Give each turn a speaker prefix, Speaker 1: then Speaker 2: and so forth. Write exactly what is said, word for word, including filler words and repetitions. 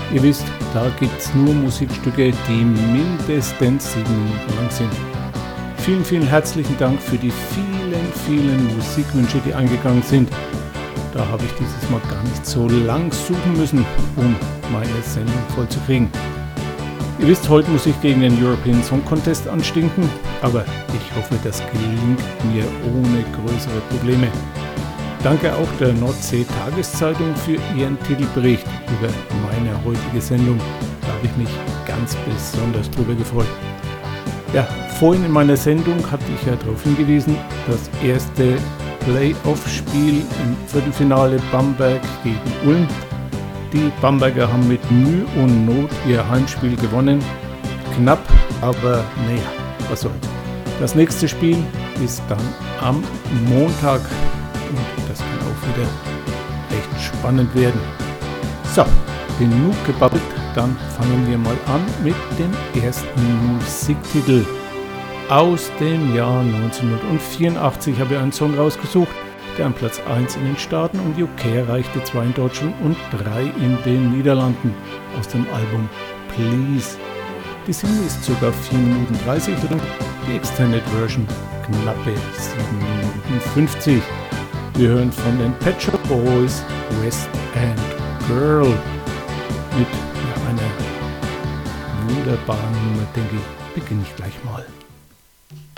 Speaker 1: Ihr wisst, da gibt's nur Musikstücke, die mindestens sieben Minuten lang sind. Vielen, vielen herzlichen Dank für die vielen, vielen Musikwünsche, die eingegangen sind. Da habe ich dieses Mal gar nicht so lang suchen müssen, um meine Sendung voll zu kriegen. Ihr wisst, heute muss ich gegen den European Song Contest anstinken, aber ich hoffe, das gelingt mir ohne größere Probleme. Danke auch der Nordsee-Tageszeitung für ihren Titelbericht über meine heutige Sendung. Da habe ich mich ganz besonders drüber gefreut. Ja, vorhin in meiner Sendung hatte ich ja darauf hingewiesen, das erste Playoff-Spiel im Viertelfinale Bamberg gegen Ulm. Die Bamberger haben mit Mühe und Not ihr Heimspiel gewonnen. Knapp, aber naja, was soll's. Das nächste Spiel ist dann am Montag und das kann auch wieder echt spannend werden. So, genug gebabbelt, dann fangen wir mal an mit dem ersten Musiktitel. Aus dem Jahr neunzehnhundertvierundachtzig habe ich einen Song rausgesucht, der an Platz eins in den Staaten und U K erreichte, zwei in Deutschland und drei in den Niederlanden, aus dem Album Please. Die Single ist sogar vier Minuten dreißig lang, die Extended Version knappe sieben Minuten fünfzig. Wir hören von den Pet Shop Boys West End Girl mit ja, einer wunderbaren Nummer, denke ich, beginne ich gleich mal.